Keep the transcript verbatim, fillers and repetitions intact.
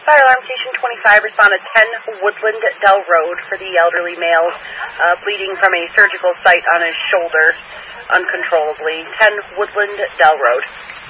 Fire alarm station twenty-five responded ten Woodland Dell Road for the elderly male uh, bleeding from a surgical site on his shoulder uncontrollably. ten Woodland Dell Road.